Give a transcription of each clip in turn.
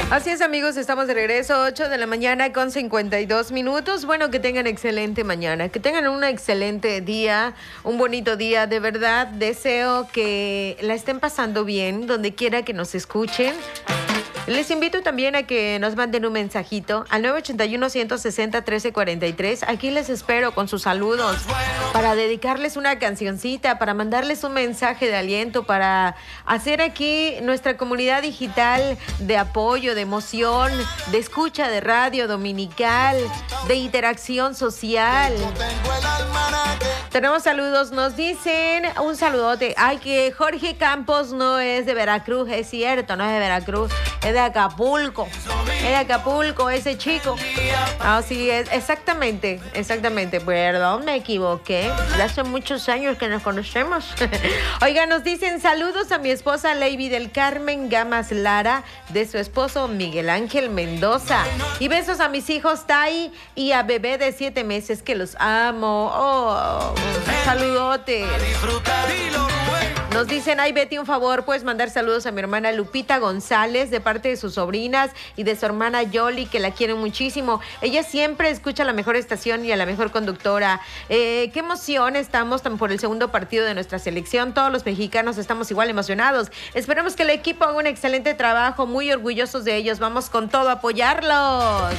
Así es, amigos, estamos de regreso, 8 de la mañana con 52 minutos. Bueno, que tengan excelente mañana, que tengan un excelente día, un bonito día. De verdad, deseo que la estén pasando bien, donde quiera que nos escuchen. Les invito también a que nos manden un mensajito al 981-160-1343. Aquí les espero con sus saludos para dedicarles una cancioncita, para mandarles un mensaje de aliento, para hacer aquí nuestra comunidad digital de apoyo, de emoción, de escucha de radio dominical, de interacción social. Tenemos saludos, nos dicen un saludote. Ay, que Jorge Campos no es de Veracruz, es cierto, no es de Veracruz, es de Acapulco. Es de Acapulco ese chico. Así es, exactamente. Perdón, me equivoqué. Ya hace muchos años que nos conocemos. Oiga, nos dicen saludos a mi esposa Lady del Carmen Gamas Lara, de su esposo Miguel Ángel Mendoza. Y besos a mis hijos Tai y a bebé de 7 meses, que los amo. Oh, saludotes. Nos dicen, ay Betty, un favor, puedes mandar saludos a mi hermana Lupita González de parte de sus sobrinas y de su hermana Yoli, que la quieren muchísimo. Ella siempre escucha la mejor estación y a la mejor conductora. Qué emoción estamos por el segundo partido de nuestra selección. Todos los mexicanos estamos igual emocionados. Esperemos que el equipo haga un excelente trabajo, muy orgullosos de ellos. Vamos con todo a apoyarlos.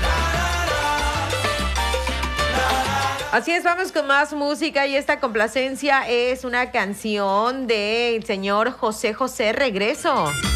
Así es, vamos con más música y esta complacencia es una canción del señor José José Regreso.